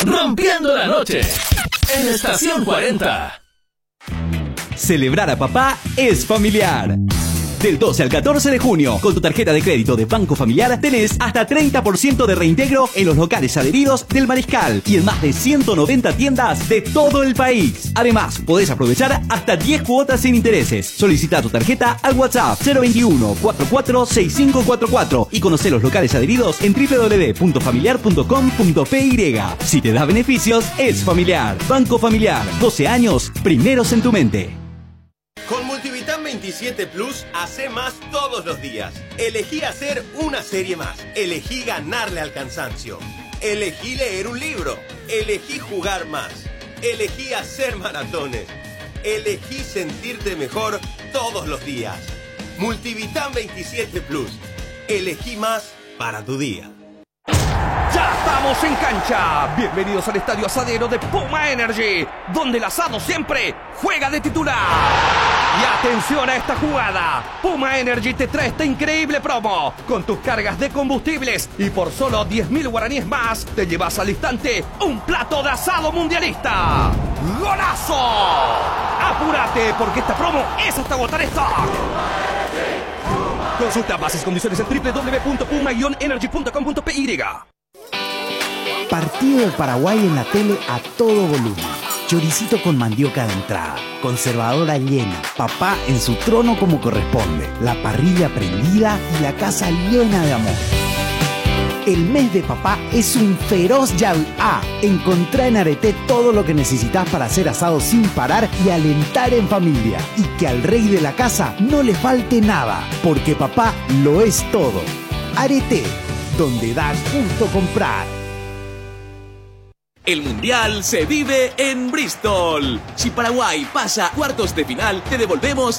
Rompiendo la noche en Estación 40. Celebrar a papá es familiar. Del 12 al 14 de junio, con tu tarjeta de crédito de Banco Familiar, tenés hasta 30% de reintegro en los locales adheridos del Mariscal y en más de 190 tiendas de todo el país. Además, podés aprovechar hasta 10 cuotas sin intereses. Solicita tu tarjeta al WhatsApp 021 446544 y conoce los locales adheridos en www.familiar.com.py. Si te da beneficios, es familiar. Banco Familiar, 12 años, primeros en tu mente. Con Multivitam 27 Plus, hace más todos los días. Elegí hacer una serie más. Elegí ganarle al cansancio. Elegí leer un libro. Elegí jugar más. Elegí hacer maratones. Elegí sentirte mejor todos los días. Multivitam 27 Plus. Elegí más para tu día. ¡Ya estamos en cancha! Bienvenidos al Estadio Asadero de Puma Energy, donde el asado siempre juega de titular. Y atención a esta jugada. Puma Energy te trae esta increíble promo. Con tus cargas de combustibles y por solo 10.000 guaraníes más, te llevas al instante un plato de asado mundialista. ¡Golazo! ¡Apúrate, porque esta promo es hasta agotar stock! Consulta bases y condiciones en www.puma-energy.com.py. Partido de Paraguay en la tele a todo volumen. Choricito con mandioca de entrada. Conservadora llena. Papá en su trono como corresponde. La parrilla prendida y la casa llena de amor. El mes de papá es un feroz ya. Encontrá en Areté todo lo que necesitas para hacer asado sin parar y alentar en familia. Y que al rey de la casa no le falte nada, porque papá lo es todo. Areté, donde da gusto comprar. El Mundial se vive en Bristol. Si Paraguay pasa a cuartos de final, te devolvemos